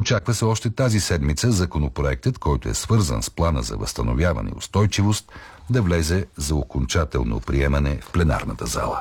Очаква се още тази седмица законопроектът, който е свързан с плана за възстановяване и устойчивост, да влезе за окончателно приемане в пленарната зала.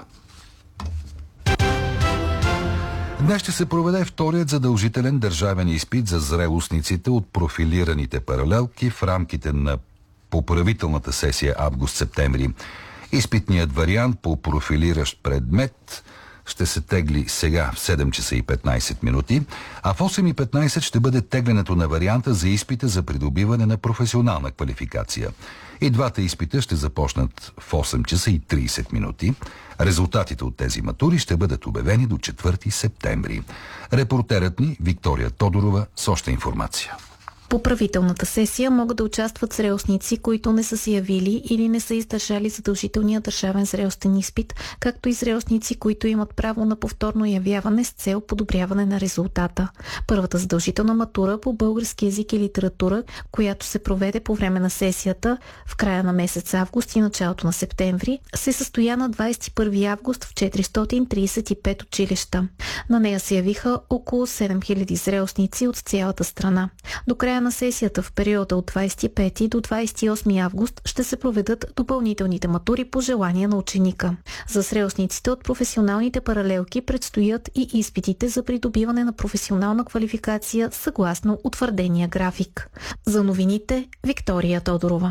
Днес ще се проведе вторият задължителен държавен изпит за зрелостниците от профилираните паралелки в рамките на поправителната сесия август-септември. Изпитният вариант по профилиращ предмет ще се тегли сега в 7 часа и 15 минути, а в 8:15 ще бъде теглянето на варианта за изпита за придобиване на професионална квалификация. И двата изпита ще започнат в 8 часа и 30 минути. Резултатите от тези матури ще бъдат обявени до 4 септември. Репортерът ни Виктория Тодорова с още информация. По правителната сесия могат да участват зрелостници, които не са се явили или не са издържали задължителния държавен зрелостен изпит, както и зрелостници, които имат право на повторно явяване с цел подобряване на резултата. Първата задължителна матура по български език и литература, която се проведе по време на сесията в края на месец август и началото на септември, се състоя на 21 август в 435 училища. На нея се явиха около 7000 зрелостници от цялата страна. До края на сесията в периода от 25 до 28 август ще се проведат допълнителните матури по желание на ученика. За зрелостниците от професионалните паралелки предстоят и изпитите за придобиване на професионална квалификация съгласно утвърдения график. За новините Виктория Тодорова.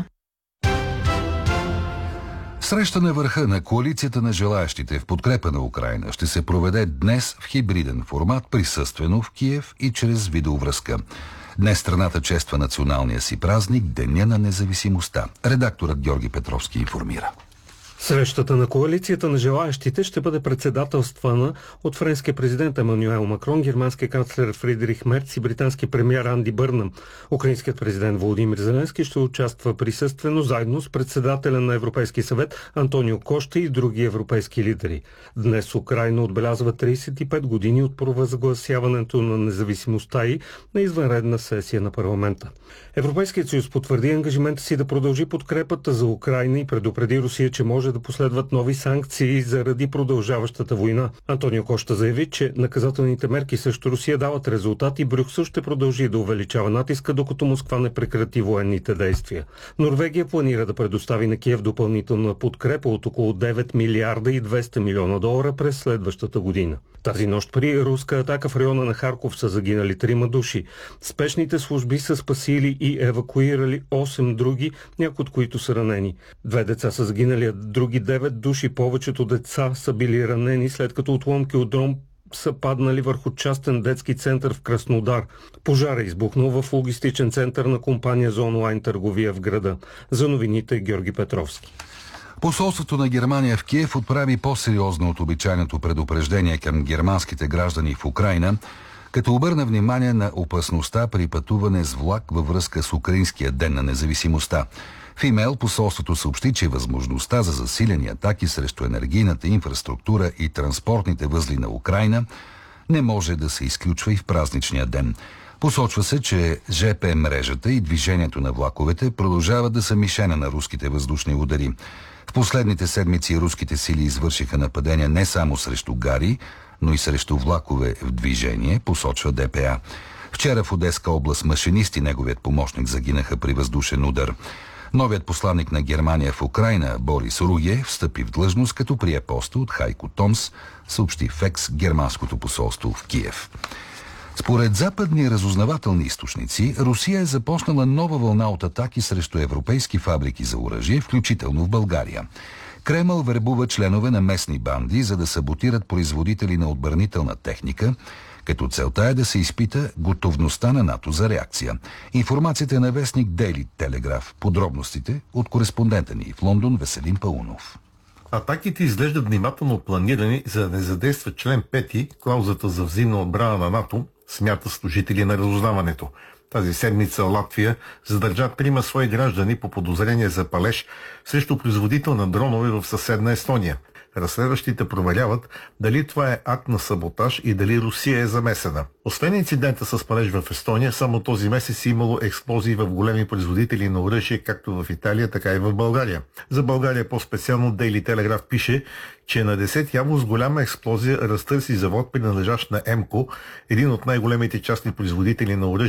Среща на върха на коалицията на желаящите в подкрепа на Украйна ще се проведе днес в хибриден формат, присъствено в Киев и чрез видеовръзка. Днес страната чества националния си празник, Деня на независимостта. Редакторът Георги Петровски информира. Срещата на коалицията на желаящите ще бъде председателствана от френския президент Емануел Макрон, германския канцлер Фридрих Мерц и британски премиер Анди Бърнъм. Украинският президент Володимир Зеленски ще участва присъствено заедно с председателя на Европейския съвет Антонио Кошта и други европейски лидери. Днес Украйна отбелязва 35 години от провъзгласяването на независимостта и на извънредна сесия на парламента. Европейският съюз потвърди ангажимента си да продължи подкрепата за Украйна и предупреди Русия, че може да последват нови санкции заради продължаващата война. Антонио Кошта заяви, че наказателните мерки срещу Русия дават резултат и Брюксел ще продължи да увеличава натиска, докато Москва не прекрати военните действия. Норвегия планира да предостави на Киев допълнителна подкрепа от около 9 милиарда и 200 милиона долара през следващата година. Тази нощ при руска атака в района на Харков са загинали 3 души. Спешните служби са спасили и евакуирали 8 други, някои от които са ранени. 2 деца са загинали, а други 9 души, повечето деца са били ранени, след като отломки от дрон са паднали върху частен детски център в Краснодар. Пожар е избухнал в логистичен център на компания за онлайн търговия в града. За новините Георги Петровски. Посолството на Германия в Киев отправи по-сериозно от обичайното предупреждение към германските граждани в Украйна, като обърна внимание на опасността при пътуване с влак във връзка с Украинския ден на независимостта. В имейл посолството съобщи, че възможността за засилени атаки срещу енергийната инфраструктура и транспортните възли на Украйна не може да се изключва и в празничния ден. Посочва се, че ЖП мрежата и движението на влаковете продължават да са мишена на руските въздушни удари. В последните седмици руските сили извършиха нападения не само срещу гари, но и срещу влакове в движение, посочва ДПА. Вчера в Одеска област машинист и неговият помощник загинаха при въздушен удар. Новият посланник на Германия в Украйна Борис Руге встъпи в длъжност, като прие поста от Хайко Томс, съобщи в Екс германското посолство в Киев. Според западни разузнавателни източници, Русия е започнала нова вълна от атаки срещу европейски фабрики за оръжие, включително в България. Кремъл вербува членове на местни банди, за да саботират производители на отбранителна техника, като целта е да се изпита готовността на НАТО за реакция. Информацията е на вестник Дейли Телеграф. Подробностите от кореспондента ни в Лондон Веселин Паунов. Атаките изглеждат внимателно планирани, за да не задейства член 5, клаузата за взаимна отбрана на НАТО, смята служители на разузнаването. Тази седмица Латвия задържа 3 свои граждани по подозрение за палеж срещу производител на дронове в съседна Естония. Разследващите проверяват дали това е акт на саботаж и дали Русия е замесена. Освен инцидента с палеж в Естония, само този месец е имало експлозии в големи производители на оръжие, както в Италия, така и в България. За България по-специално Дейли Телеграф пише, че на 10 август голяма експлозия разтърси завод, принадлежащ на МКО, един от най-големите частни производители на оръжие